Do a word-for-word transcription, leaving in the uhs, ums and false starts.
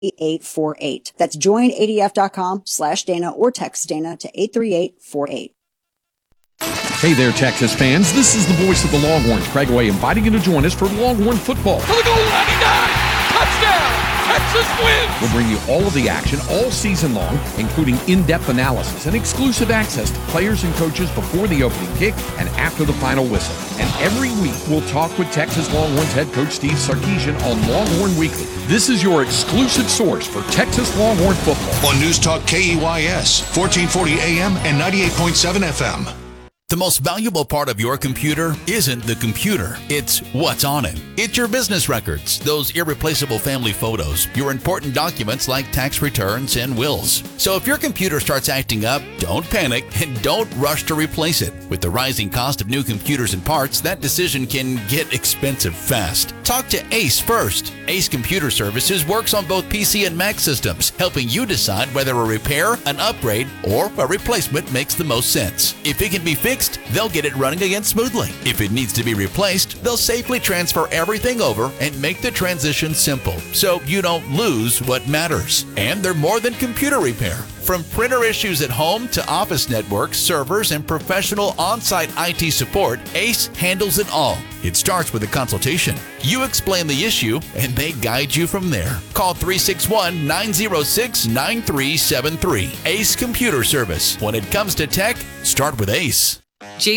eight four eight. That's joinadf.com slash Dana or text Dana to eight three eight four eight. Hey there, Texas fans. This is the voice of the Longhorns, Craig Way, inviting you to join us for Longhorn football. For the goal line, he dives! Touchdown! Texas wins! We'll bring you all of the action all season long, including in-depth analysis and exclusive access to players and coaches before the opening kick and after the final whistle. And every week, we'll talk with Texas Longhorns head coach Steve Sarkisian on Longhorn Weekly. This is your exclusive source for Texas Longhorn football. On News Talk K E Y S, fourteen forty A M and ninety-eight point seven F M. The most valuable part of your computer isn't the computer, it's what's on it. It's your business records, those irreplaceable family photos, your important documents like tax returns and wills. So if your computer starts acting up, don't panic and don't rush to replace it. With the rising cost of new computers and parts, that decision can get expensive fast. Talk to Ace first. Ace Computer Services works on both P C and Mac systems, helping you decide whether a repair, an upgrade, or a replacement makes the most sense. If it can be fixed, they'll get it running again smoothly. If it needs to be replaced, they'll safely transfer everything over and make the transition simple, so you don't lose what matters. And they're more than computer repair. From printer issues at home to office networks, servers, and professional on-site I T support, Ace handles it all. It starts with a consultation. You explain the issue, and they guide you from there. Call three six one, nine zero six, nine three seven three. Ace Computer Service. When it comes to tech, start with Ace.